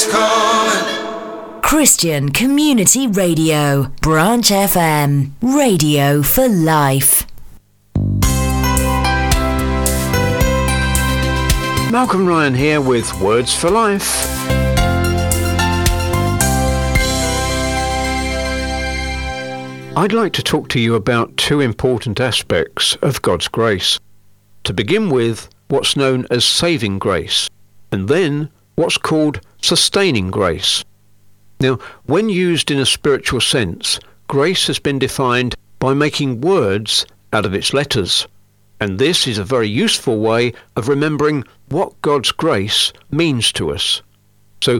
is calling. Christian Community Radio, Branch FM, radio for life. Malcolm Ryan here with Words for Life. I'd like to talk to you about two important aspects of God's grace. To begin with, what's known as saving grace, and then what's called sustaining grace. Now, when used in a spiritual sense, grace has been defined by making words out of its letters. And this is a very useful way of remembering what God's grace means to us. So,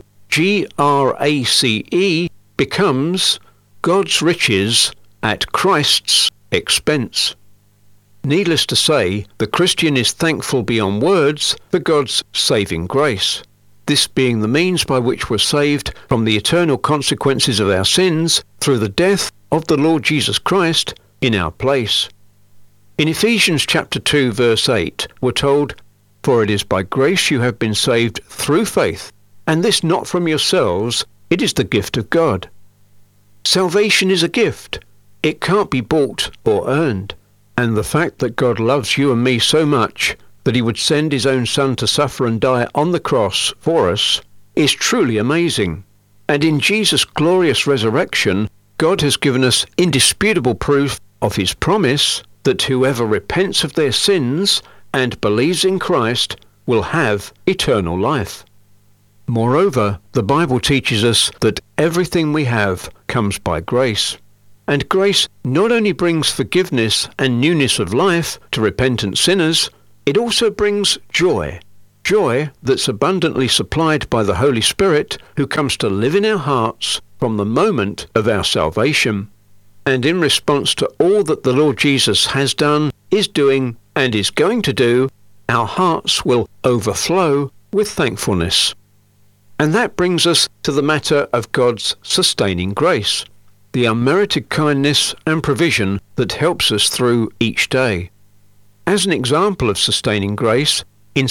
GRACE becomes God's riches at Christ's expense. Needless to say, the Christian is thankful beyond words for God's saving grace, this being the means by which we're saved from the eternal consequences of our sins through the death of the Lord Jesus Christ in our place. In Ephesians chapter 2 verse 8, we're told, "For it is by grace you have been saved through faith, and this not from yourselves, it is the gift of God." Salvation is a gift. It can't be bought or earned. And the fact that God loves you and me so much that he would send his own Son to suffer and die on the cross for us is truly amazing. And in Jesus' glorious resurrection, God has given us indisputable proof of his promise that whoever repents of their sins and believes in Christ will have eternal life. Moreover, the Bible teaches us that everything we have comes by grace. And grace not only brings forgiveness and newness of life to repentant sinners, it also brings joy. Joy that's abundantly supplied by the Holy Spirit who comes to live in our hearts from the moment of our salvation. And in response to all that the Lord Jesus has done, is doing, and is going to do, our hearts will overflow with thankfulness. And that brings us to the matter of God's sustaining grace, the unmerited kindness and provision that helps us through each day. As an example of sustaining grace, in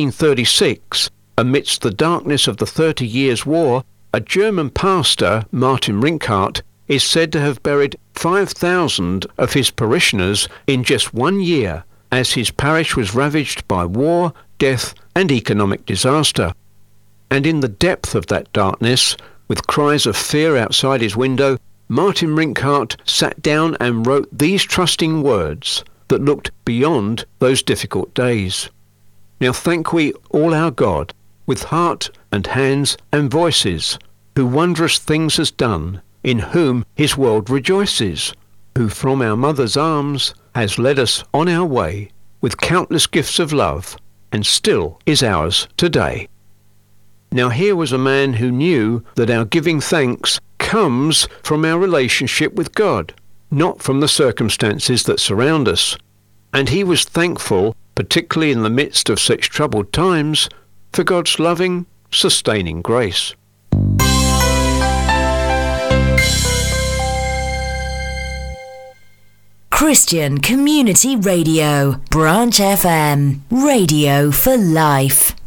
1636, amidst the darkness of the 30 Years' War, a German pastor, Martin Rinckart, is said to have buried 5,000 of his parishioners in just 1 year, as his parish was ravaged by war, death, and economic disaster. And in the depth of that darkness, with cries of fear outside his window, Martin Rinckart sat down and wrote these trusting words that looked beyond those difficult days. Now thank we all our God, with heart and hands and voices, who wondrous things has done, in whom his world rejoices, who from our mother's arms has led us on our way, with countless gifts of love, and still is ours today. Now here was a man who knew that our giving thanks comes from our relationship with God, not from the circumstances that surround us. And he was thankful, particularly in the midst of such troubled times, for God's loving, sustaining grace. Christian Community Radio, Branch FM, radio for life.